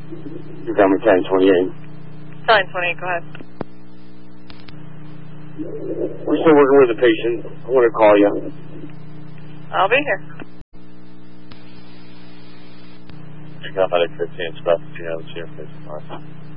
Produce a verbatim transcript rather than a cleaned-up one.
You got me ten twenty-eight. ten twenty-eight, go ahead. We're still working with the patient. I'm going to call you. I'll be here. You got medic fifteen, Scott, if you have a C F P.